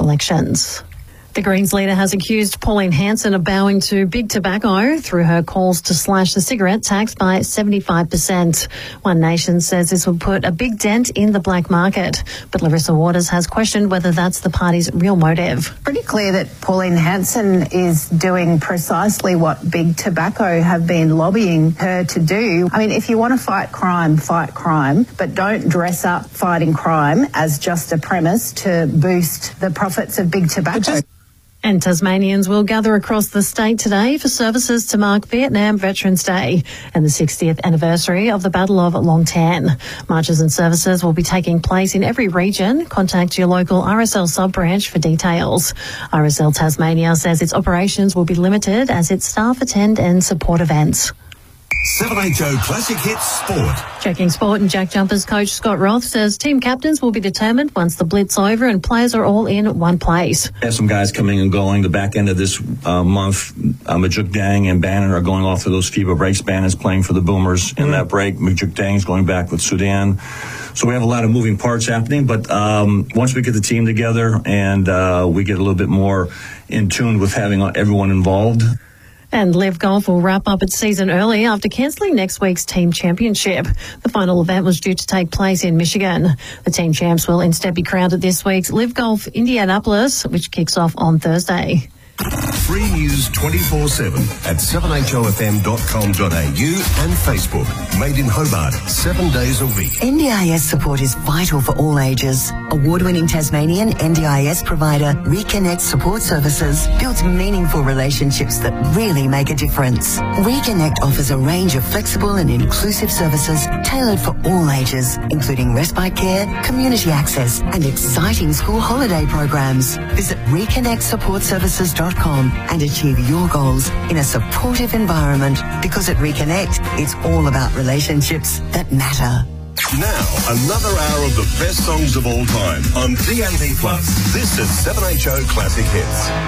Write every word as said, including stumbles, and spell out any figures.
elections. The Greens leader has accused Pauline Hanson of bowing to big tobacco through her calls to slash the cigarette tax by seventy-five percent. One Nation says this will put a big dent in the black market, but Larissa Waters has questioned whether that's the party's real motive. Pretty clear that Pauline Hanson is doing precisely what big tobacco have been lobbying her to do. I mean, if you want to fight crime, fight crime, but don't dress up fighting crime as just a premise to boost the profits of big tobacco. And Tasmanians will gather across the state today for services to mark Vietnam Veterans Day and the sixtieth anniversary of the Battle of Long Tan. Marches and services will be taking place in every region. Contact your local R S L sub-branch for details. R S L Tasmania says its operations will be limited as its staff attend and support events. seven H O Classic Hits Sport. Checking sport and Jack Jumpers coach Scott Roth says team captains will be determined once the blitz over and players are all in one place. There's some guys coming and going. The back end of this uh, month, uh, Majuk Dang and Bannon are going off to those FIBA breaks. Bannon's playing for the Boomers in that break. Majuk Dang's going back with Sudan. So we have a lot of moving parts happening, but um, once we get the team together and uh, we get a little bit more in tune with having everyone involved. And Liv Golf will wrap up its season early after cancelling next week's team championship. The final event was due to take place in Michigan. The team champs will instead be crowned at this week's Liv Golf Indianapolis, which kicks off on Thursday. Free news twenty-four seven at seven H O F M dot com dot A U and Facebook. Made in Hobart, seven days a week. N D I S support is vital for all ages. Award-winning Tasmanian N D I S provider Reconnect Support Services builds meaningful relationships that really make a difference. Reconnect offers a range of flexible and inclusive services tailored for all ages, including respite care, community access, and exciting school holiday programs. Visit reconnect support services dot com and achieve your goals in a supportive environment, because at Reconnect, it's all about relationships that matter. Now, another hour of the best songs of all time on D A B plus. This is seven H O Classic Hits.